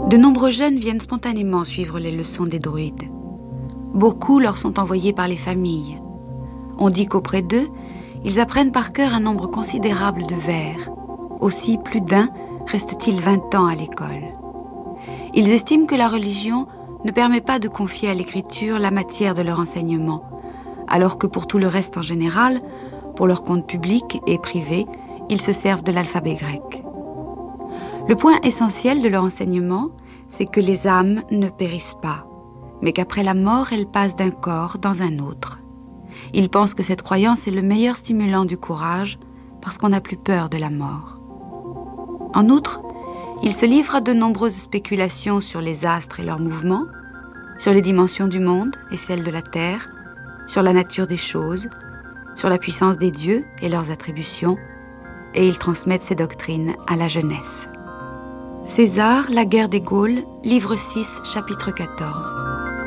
De nombreux jeunes viennent spontanément suivre les leçons des druides. Beaucoup leur sont envoyés par les familles. On dit qu'auprès d'eux, ils apprennent par cœur un nombre considérable de vers. Aussi, plus d'un reste-t-il 20 ans à l'école. Ils estiment que la religion ne permet pas de confier à l'écriture la matière de leur enseignement, alors que pour tout le reste en général, pour leurs comptes publics et privés, ils se servent de l'alphabet grec. Le point essentiel de leur enseignement, c'est que les âmes ne périssent pas, mais qu'après la mort, elles passent d'un corps dans un autre. Ils pensent que cette croyance est le meilleur stimulant du courage, parce qu'on n'a plus peur de la mort. En outre, ils se livrent à de nombreuses spéculations sur les astres et leurs mouvements, sur les dimensions du monde et celles de la terre, sur la nature des choses, sur la puissance des dieux et leurs attributions, et ils transmettent ces doctrines à la jeunesse. César, La guerre des Gaules, livre 6, chapitre 14.